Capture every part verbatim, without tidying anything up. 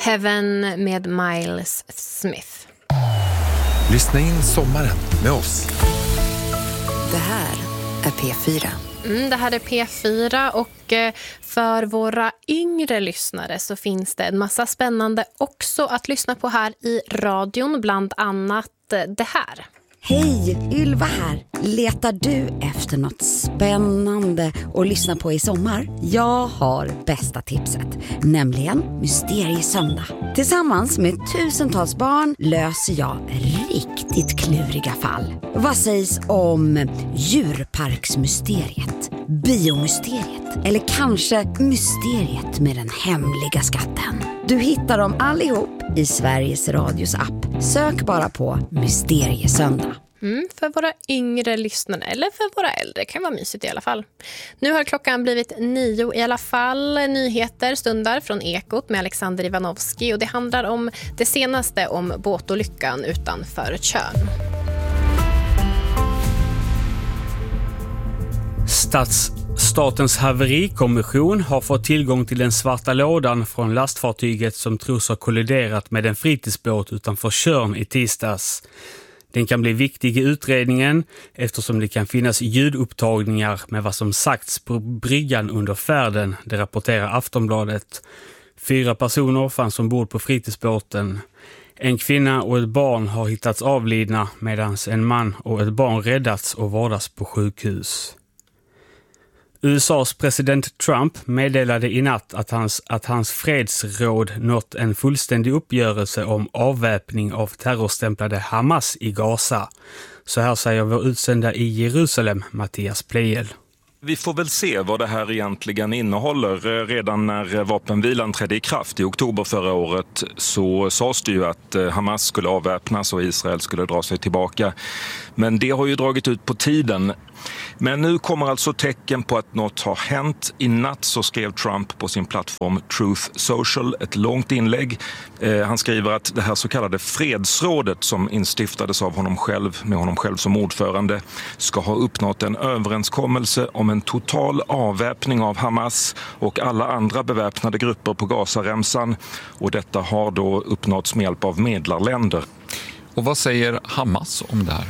Heaven med Miles Smith. Lyssna in sommaren med oss. Det här är P fyra. Mm, det här är P fyra och för våra yngre lyssnare så finns det en massa spännande också att lyssna på här i radion, bland annat det här. Hej, Ylva här. Letar du efter något spännande att lyssna på i sommar? Jag har bästa tipset, nämligen Mysteriesöndag. Tillsammans med tusentals barn löser jag riktigt kluriga fall. Vad sägs om djurparksmysteriet, biomysteriet eller kanske mysteriet med den hemliga skatten? Du hittar dem allihop i Sveriges Radios app. Sök bara på Mysteriesöndag. Mm, för våra yngre lyssnare eller för våra äldre kan vara mysigt i alla fall. Nu har klockan blivit nio i alla fall. Nyheter stundar från Ekot med Alexander Ivanovski och det handlar om det senaste om båtolyckan utanför Tjörn. Stats Statens haverikommission har fått tillgång till den svarta lådan från lastfartyget som tros ha kolliderat med en fritidsbåt utanför Tjörn i tisdags. Den kan bli viktig i utredningen eftersom det kan finnas ljudupptagningar med vad som sagts på bryggan under färden, det rapporterar Aftonbladet. Fyra personer fanns ombord på fritidsbåten. En kvinna och ett barn har hittats avlidna medan en man och ett barn räddats och vårdas på sjukhus. U S A:s president Trump meddelade i natt att hans, att hans fredsråd nått en fullständig uppgörelse om avväpning av terrorstämplade Hamas i Gaza. Så här säger vår utsända i Jerusalem, Mattias Plejel. Vi får väl se vad det här egentligen innehåller. Redan när vapenvilan trädde i kraft i oktober förra året så sades det ju att Hamas skulle avväpnas och Israel skulle dra sig tillbaka. Men det har ju dragit ut på tiden. Men nu kommer alltså tecken på att något har hänt. I natt så skrev Trump på sin plattform Truth Social ett långt inlägg. Eh, han skriver att det här så kallade fredsrådet som instiftades av honom själv, med honom själv som ordförande, ska ha uppnått en överenskommelse om en total avväpning av Hamas och alla andra beväpnade grupper på Gazaremsan. Och detta har då uppnåtts med hjälp av medlarländer. Och vad säger Hamas om det här?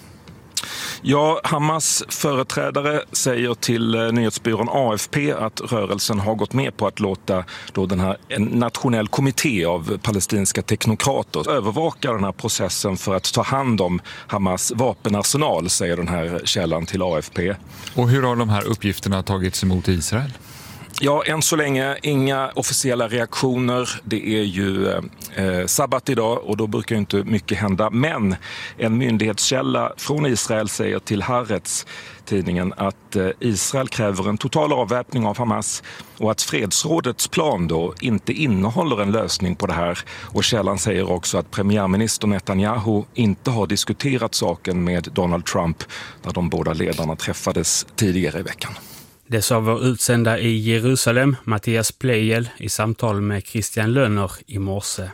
Ja, Hamas företrädare säger till nyhetsbyrån A F P att rörelsen har gått med på att låta då den här en nationell kommitté av palestinska teknokrater övervaka den här processen för att ta hand om Hamas vapenarsenal, säger den här källan till A F P. Och hur har de här uppgifterna tagits emot Israel? Ja, än så länge inga officiella reaktioner. Det är ju eh, sabbat idag och då brukar ju inte mycket hända. Men en myndighetskälla från Israel säger till Haaretz, tidningen, att eh, Israel kräver en total avväpning av Hamas och att fredsrådets plan då inte innehåller en lösning på det här. Och källan säger också att premiärminister Netanyahu inte har diskuterat saken med Donald Trump när de båda ledarna träffades tidigare i veckan. Det sa vår utsända i Jerusalem, Mattias Plejel, i samtal med Christian Lönner i morse.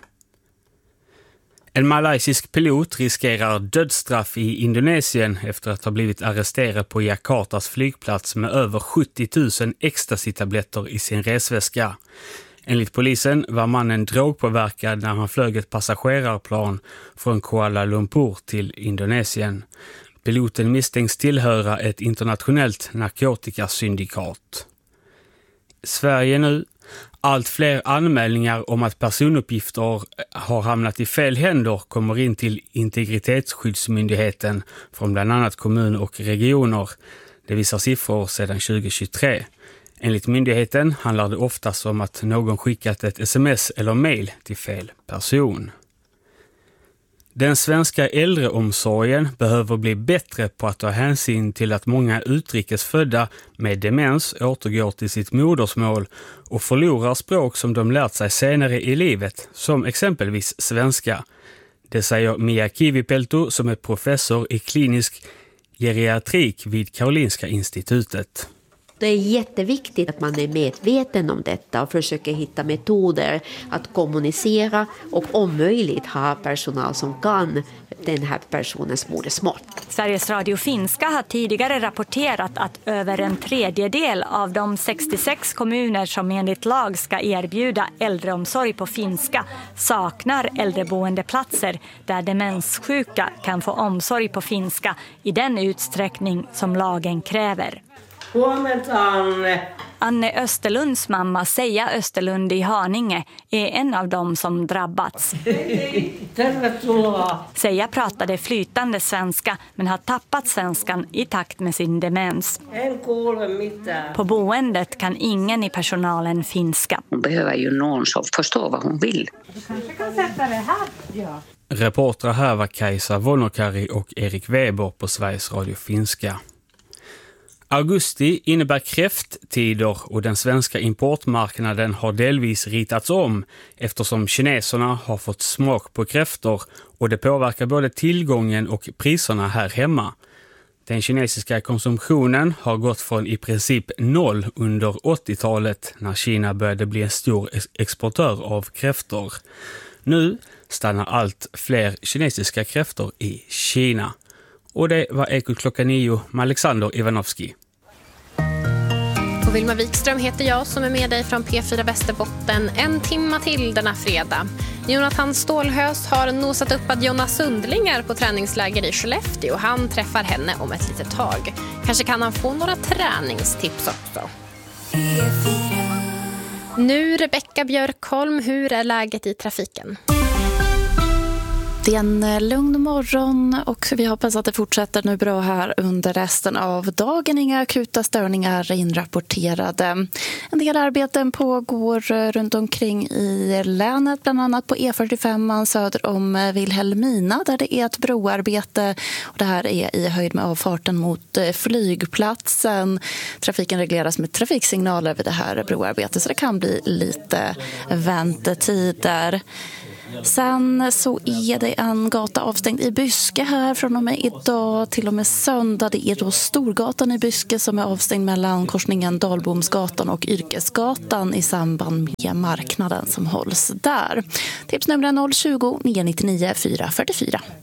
En malaysisk pilot riskerar dödsstraff i Indonesien efter att ha blivit arresterad på Jakartas flygplats med över sjuttio tusen ecstasy-tabletter i sin resväska. Enligt polisen var mannen drogpåverkad när han flög ett passagerarplan från Kuala Lumpur till Indonesien. Piloten misstänks tillhöra ett internationellt narkotikasyndikat. Sverige nu. Allt fler anmälningar om att personuppgifter har hamnat i fel händer kommer in till Integritetsskyddsmyndigheten från bland annat kommuner och regioner. Det visar siffror sedan tjugo tjugotre. Enligt myndigheten handlar det oftast om att någon skickat ett sms eller mejl till fel person. Den svenska äldreomsorgen behöver bli bättre på att ta hänsyn till att många utrikesfödda med demens återgår till sitt modersmål och förlorar språk som de lärt sig senare i livet, som exempelvis svenska. Det säger Mia Kivipelto som är professor i klinisk geriatrik vid Karolinska institutet. Det är jätteviktigt att man är medveten om detta och försöker hitta metoder att kommunicera och om möjligt ha personal som kan den här personens modersmål. Sveriges Radio Finska har tidigare rapporterat att över en tredjedel av de sextiosex kommuner som enligt lag ska erbjuda äldreomsorg på finska saknar äldreboendeplatser där demenssjuka kan få omsorg på finska i den utsträckning som lagen kräver. Anne Österlunds mamma Seija Österlund i Haninge är en av dem som drabbats. Seija pratade flytande svenska men har tappat svenskan i takt med sin demens. På boendet kan ingen i personalen finska. Hon behöver ju någon som förstår vad hon vill. Du kanske kan sätta det här, ja. Reportrar här var Kajsa Volnokari och Erik Weber på Sveriges Radio Finska. Augusti innebär kräfttider och den svenska importmarknaden har delvis ritats om eftersom kineserna har fått smak på kräftor och det påverkar både tillgången och priserna här hemma. Den kinesiska konsumtionen har gått från i princip noll under åttiotalet när Kina började bli en stor exportör av kräftor. Nu stannar allt fler kinesiska kräftor i Kina. Och det var Ekot klockan nio med Alexander Ivanovski. Och Vilma Wikström heter jag som är med dig från P fyra Västerbotten en timma till denna fredag. Jonathan Stålhös har nosat upp att Jonas Sundlingar på träningsläger i Skellefteå. Han träffar henne om ett litet tag. Kanske kan han få några träningstips också. Nu Rebecka Björkholm, hur är läget i trafiken? Det är en lugn morgon och vi hoppas att det fortsätter nu bra här under resten av dagen. Inga akuta störningar inrapporterade. En del arbeten pågår runt omkring i länet, bland annat på E fyrtiofem söder om Vilhelmina där det är ett broarbete. Och det här är i höjd med avfarten mot flygplatsen. Trafiken regleras med trafiksignaler vid det här broarbetet så det kan bli lite väntetider. Sen så är det en gata avstängd i Byske här från och med idag till och med söndag. Det är då Storgatan i Byske som är avstängd mellan korsningen Dalbomsgatan och Yrkesgatan i samband med marknaden som hålls där. Tipsnumren noll tjugo, nio nittionio, fyra fyrtiofyra.